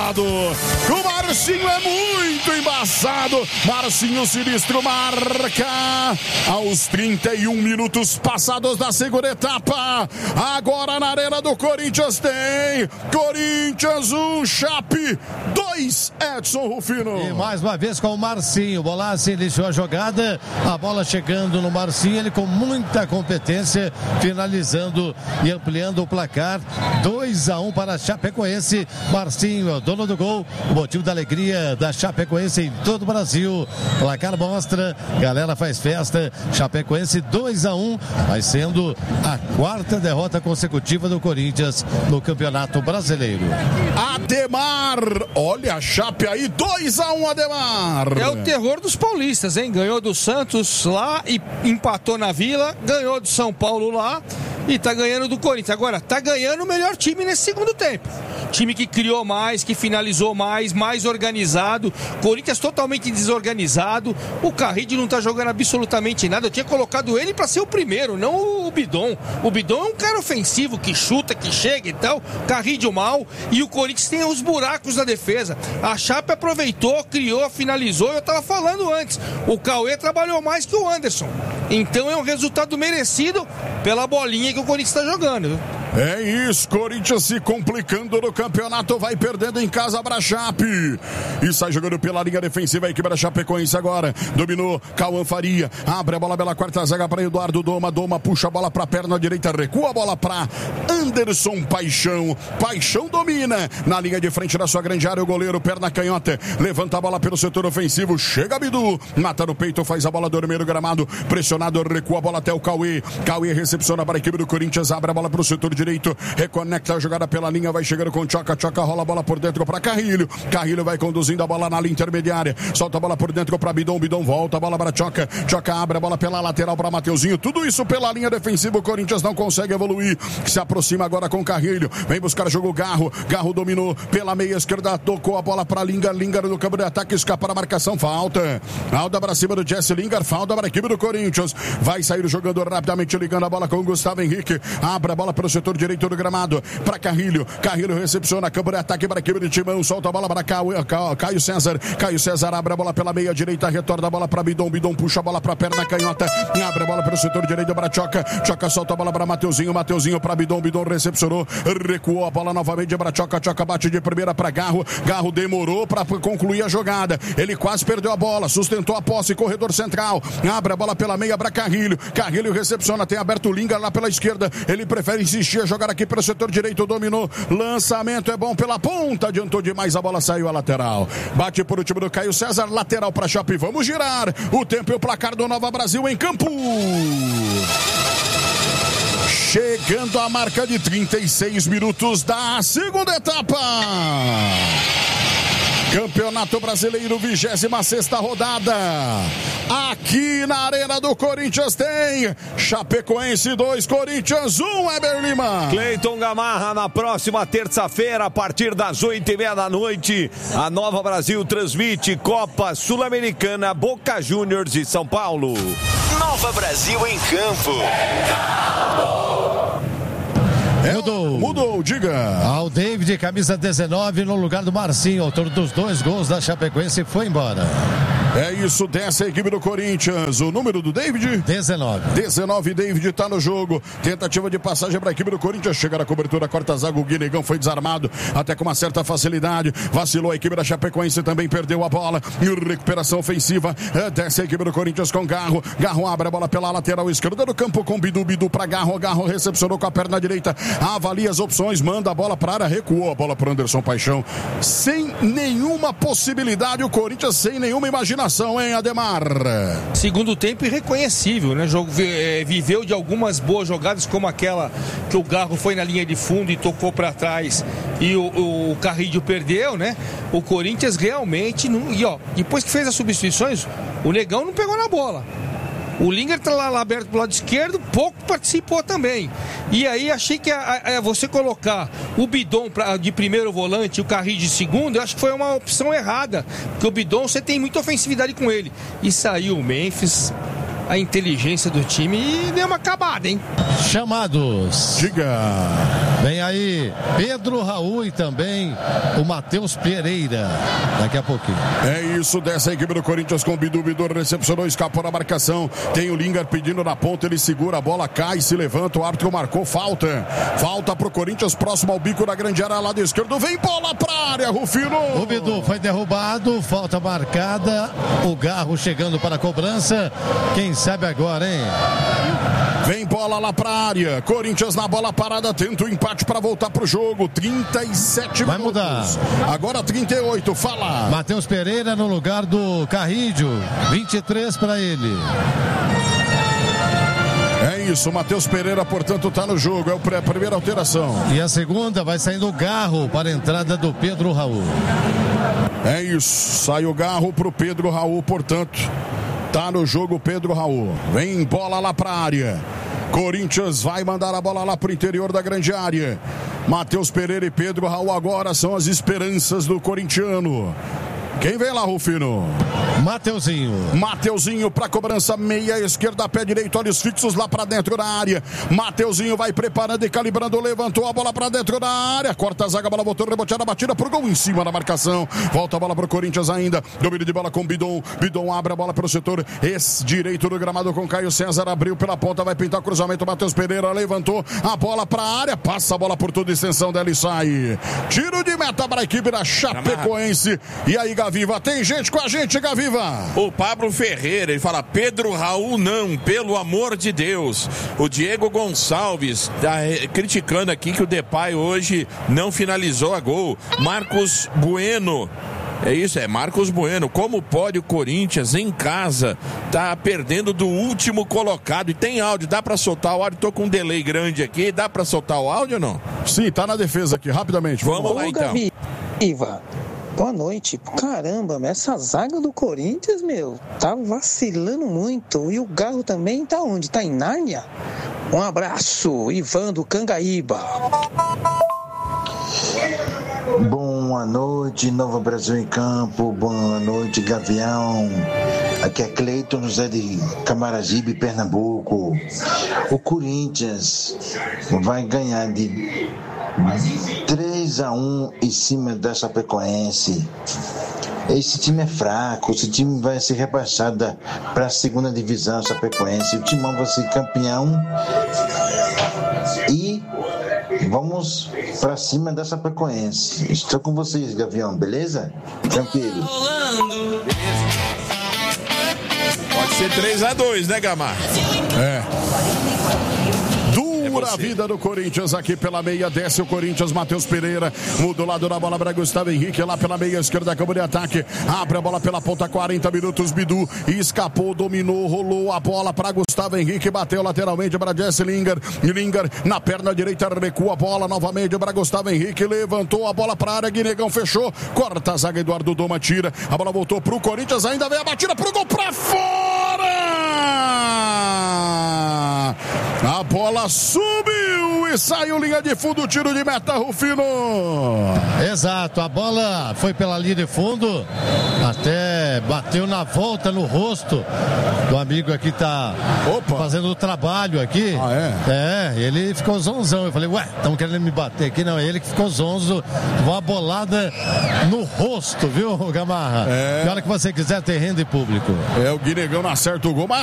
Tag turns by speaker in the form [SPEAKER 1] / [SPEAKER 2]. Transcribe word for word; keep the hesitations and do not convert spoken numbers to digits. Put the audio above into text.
[SPEAKER 1] embaçado. O Marcinho é muito embaçado. Marcinho sinistro marca aos trinta e um minutos passados da segunda etapa. Agora na arena do Corinthians tem Corinthians um, Chape dois, Edson Rufino.
[SPEAKER 2] E mais uma vez com o Marcinho. Bolassi iniciou a jogada, a bola chegando no Marcinho, ele com muita competência, finalizando e ampliando o placar. dois a um para a Chapecoense. Marcinho é o dono do gol, o motivo da alegria da Chapecoense em todo o Brasil. O placar mostra, galera faz festa. Chapecoense dois a um, vai sendo a quarta derrota consecutiva do Corinthians no Campeonato Brasileiro.
[SPEAKER 1] Ademar, olha a Chape aí, dois a um, Ademar.
[SPEAKER 3] É o terror dos paulistas, hein? Ganhou do Santos lá e empatou na Vila, ganhou do São Paulo lá e tá ganhando do Corinthians. Agora, tá ganhando o melhor time nesse segundo tempo. Time que criou mais, que finalizou mais, mais organizado. Corinthians totalmente desorganizado. O Carrillo não tá jogando absolutamente nada. Eu tinha colocado ele pra ser o primeiro, não o Bidon. O Bidon é um cara ofensivo, que chuta, que chega e tal. Carrillo mal. E o Corinthians tem os buracos da defesa. A Chape aproveitou, criou, finalizou. Eu tava falando antes. O Cauê trabalhou mais que o Anderson. Então é um resultado merecido pela bolinha que o Corinthians tá jogando.
[SPEAKER 1] É isso, Corinthians se complicando no campeonato, vai perdendo em casa para a Chape e sai jogando pela linha defensiva a equipe da Chapecoense agora, dominou Cauã Faria, abre a bola pela quarta zaga para Eduardo Doma, Doma puxa a bola para a perna direita, recua a bola para Anderson Paixão, Paixão domina na linha de frente da sua grande área, o goleiro perna canhota, levanta a bola pelo setor ofensivo, chega Bidu, mata no peito, faz a bola dormir no gramado, pressionado, recua a bola até o Cauê, Cauê recepciona para a equipe do Corinthians, abre a bola para o setor direito, reconecta a jogada pela linha, vai chegando com Tchoca, Tchoca rola a bola por dentro para Carrilho, Carrilho vai conduzindo a bola na linha intermediária, solta a bola por dentro para Bidon, Bidon volta a bola para Tchoca, Tchoca abre a bola pela lateral para Mateuzinho, tudo isso pela linha defensiva, o Corinthians não consegue evoluir, se aproxima agora com Carrilho, vem buscar jogo Garro, Garro dominou pela meia esquerda, tocou a bola para Lingar, Lingar no campo de ataque, escapa da marcação, falta, falta para cima do Jesse Lingar, falta para a equipe do Corinthians, vai sair o jogador rapidamente ligando a bola com o Gustavo Henrique, abre a bola pelo setor direito do gramado, para Carrilho, Carrilho recepciona, campo de ataque para a equipe de Timão, solta a bola para Caio César, Caio César abre a bola pela meia direita, retorna a bola para Bidon, Bidon puxa a bola para a perna canhota, abre a bola pelo setor direito para Tchoca, Tchoca solta a bola para Mateuzinho, Mateuzinho para Bidon, Bidon recepcionou, recuou a bola novamente para Tchoca, Tchoca bate de primeira para Garro, Garro demorou para concluir a jogada, ele quase perdeu a bola, sustentou a posse, corredor central, abre a bola pela meia para Carrilho, Carrilho recepciona, tem aberto o Lingar lá pela esquerda, ele prefere insistir a jogar aqui pelo setor direito, dominou, lançamento é bom pela ponta, adiantou demais, a bola saiu a lateral, bate por último do Caio César, lateral para Chape, vamos girar, o tempo e o placar do Nova Brasil em campo. Chegando a marca de trinta e seis minutos da segunda etapa. Campeonato Brasileiro, vigésima sexta rodada. Aqui na Arena do Corinthians tem Chapecoense dois, Corinthians um, Heber Lima.
[SPEAKER 4] Cleiton Gamarra, na próxima terça-feira, a partir das oito e meia da noite, a Nova Brasil transmite Copa Sul-Americana, Boca Juniors e São Paulo.
[SPEAKER 5] Nova Brasil em campo.
[SPEAKER 1] É,
[SPEAKER 2] mudou.
[SPEAKER 1] Mudou, diga.
[SPEAKER 2] Ao David, camisa dezenove, no lugar do Marcinho, autor dos dois gols da Chapecoense, foi embora.
[SPEAKER 1] É isso, desce a equipe do Corinthians. O número do David?
[SPEAKER 2] dezenove.
[SPEAKER 1] dezenove, David tá no jogo. Tentativa de passagem para a equipe do Corinthians. Chega na cobertura, corta a zaga. O Guinegão foi desarmado até com uma certa facilidade. Vacilou a equipe da Chapecoense, também perdeu a bola. E recuperação ofensiva. É, desce a equipe do Corinthians com Garro. Garro abre a bola pela lateral esquerda do campo com Bidu. Bidu para Garro. Garro recepcionou com a perna direita. Avalia as opções, manda a bola para a área. Recuou a bola para Anderson Paixão. Sem nenhuma possibilidade, o Corinthians sem nenhuma imaginação. Hein, Ademar?
[SPEAKER 3] Segundo tempo irreconhecível, né? Jogo, é, viveu de algumas boas jogadas, como aquela que o Garro foi na linha de fundo e tocou para trás e o, o Carrillo perdeu, né? O Corinthians realmente não, e ó, depois que fez as substituições, o Negão não pegou na bola. O Lingar tá lá, lá aberto pro lado esquerdo, pouco participou também. E aí achei que a, a, você colocar o Bidon pra, de primeiro volante e o Carrillo de segundo, eu acho que foi uma opção errada. Porque o Bidon, você tem muita ofensividade com ele. E saiu o Memphis, a inteligência do time, e deu uma acabada, hein?
[SPEAKER 2] Chamados.
[SPEAKER 1] Diga.
[SPEAKER 2] Vem aí Pedro Raul e também o Matheus Pereira. Daqui a pouquinho.
[SPEAKER 1] É isso, dessa equipe do Corinthians com o Bidu. Bidu recepcionou, escapou na marcação. Tem o Lingard pedindo na ponta, ele segura a bola, cai, se levanta. O árbitro marcou falta. Falta pro Corinthians, próximo ao bico da grande área, lado esquerdo. Vem bola pra área, Rufino.
[SPEAKER 2] O Bidu foi derrubado, falta marcada. O Garro chegando para a cobrança. Quem sabe agora, hein?
[SPEAKER 1] Vem bola lá pra área. Corinthians na bola parada, tenta o empate para voltar pro jogo. trinta e sete
[SPEAKER 2] Vai
[SPEAKER 1] minutos.
[SPEAKER 2] mudar.
[SPEAKER 1] Agora trinta e oito, fala.
[SPEAKER 2] Matheus Pereira no lugar do Carrídio. vinte e três para ele.
[SPEAKER 1] É isso, Matheus Pereira, portanto, tá no jogo. É a primeira alteração.
[SPEAKER 2] E a segunda vai saindo o Garro para a entrada do Pedro Raul.
[SPEAKER 1] É isso, sai o Garro pro Pedro Raul, portanto. Tá no jogo Pedro Raul. Vem bola lá pra área. Corinthians vai mandar a bola lá pro interior da grande área. Matheus Pereira e Pedro Raul agora são as esperanças do corintiano. Quem vem lá, Rufino?
[SPEAKER 2] Mateuzinho.
[SPEAKER 1] Mateuzinho para cobrança, meia esquerda, pé direito, olhos fixos lá para dentro da área. Mateuzinho vai preparando e calibrando, levantou a bola para dentro da área. Corta a zaga, a bola voltou, reboteada, batida pro gol em cima da marcação. Volta a bola pro Corinthians ainda. Domínio de bola com Bidon. Bidon abre a bola pelo setor direito do gramado com Caio César. Abriu pela ponta, vai pintar o cruzamento. Matheus Pereira levantou a bola para a área. Passa a bola por toda a extensão dela e sai. Tiro de meta para a equipe da Chapecoense. E aí, Gaviva, tem gente com a gente, Gaviva.
[SPEAKER 6] O Pablo Ferreira, ele fala: Pedro Raul não, pelo amor de Deus. O Diego Gonçalves tá criticando aqui que o Depay hoje não finalizou a gol. Marcos Bueno. É isso, é Marcos Bueno. Como pode o Corinthians em casa tá perdendo do último colocado? E tem áudio, dá pra soltar o áudio? Tô com um delay grande aqui, dá pra soltar o áudio ou não?
[SPEAKER 1] Sim, tá na defesa aqui, rapidamente.
[SPEAKER 6] Vamos, Vamos
[SPEAKER 7] Ô,
[SPEAKER 6] lá então.
[SPEAKER 7] Gaviva, boa noite. Caramba, essa zaga do Corinthians, meu, tá vacilando muito. E o Garro também tá onde? Tá em Nárnia? Um abraço, Ivan do Cangaíba.
[SPEAKER 8] Boa noite, Nova Brasil em Campo. Boa noite, Gavião. Aqui é Cleiton José de Camaragibe, Pernambuco. O Corinthians vai ganhar de três a um em cima da Chapecoense. Esse time é fraco, esse time vai ser rebaixado para a segunda divisão Chapecoense. O Timão vai ser campeão e vamos para cima da Chapecoense. Estou com vocês, Gavião, beleza? Tranquilo.
[SPEAKER 6] Pode ser três a dois, né, Gamar?
[SPEAKER 1] É. Dura a vida do Corinthians aqui pela meia, desce o Corinthians, Matheus Pereira, muda o lado da bola para Gustavo Henrique, lá pela meia esquerda, campo de ataque, abre a bola pela ponta, quarenta minutos, Bidu, escapou, dominou, rolou a bola para Gustavo Henrique, bateu lateralmente para Jesse Lingard, e Lingard na perna direita, recua a bola novamente para Gustavo Henrique, levantou a bola para a área, Guinegão fechou, corta a zaga, Eduardo Doma tira, a bola voltou pro Corinthians, ainda vem a batida pro gol para fora! A bola subiu e saiu linha de fundo, tiro de meta, Rufino.
[SPEAKER 2] Exato, a bola foi pela linha de fundo, até bateu na volta no rosto do amigo aqui, tá Opa. fazendo o trabalho aqui.
[SPEAKER 1] Ah,
[SPEAKER 2] é? É, ele ficou zonzão. Eu falei, ué, estão querendo me bater aqui? Não, ele que ficou zonzo, uma bolada no rosto, viu, Gamarra?
[SPEAKER 1] É.
[SPEAKER 2] Na hora que você quiser ter renda e público.
[SPEAKER 1] É, o Guinegão não acerta o gol, mas